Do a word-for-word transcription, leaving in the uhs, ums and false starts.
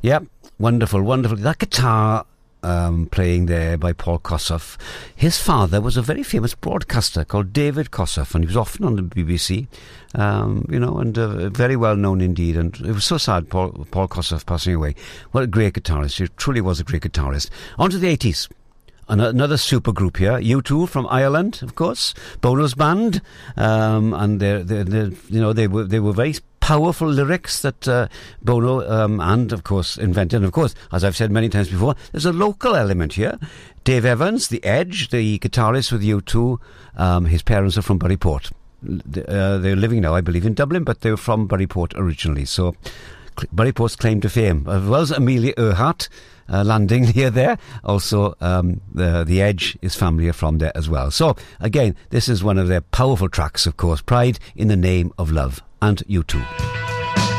Yeah, wonderful, wonderful. That guitar um, playing there by Paul Kossoff. His father was a very famous broadcaster called David Kossoff, and he was often on the B B C, um, you know, and uh, very well known indeed. And it was so sad, Paul, Paul Kossoff passing away. What a great guitarist. He truly was a great guitarist. On to the eighties. Another super group here, U two from Ireland, of course, Bono's band, um, and they're, they're, they're, you know, they were they were very powerful lyrics that uh, Bono um, and, of course, invented. And, of course, as I've said many times before, there's a local element here. Dave Evans, the Edge, the guitarist with U two, um, his parents are from Buryport. Uh, they're living now, I believe, in Dublin, but they were from Buryport originally. So Buryport's claim to fame, as well as Amelia Earhart, Uh, landing near there. Also, um, the the Edge, his family are from there as well. So, again, this is one of their powerful tracks, of course, Pride in the Name of Love, and U two.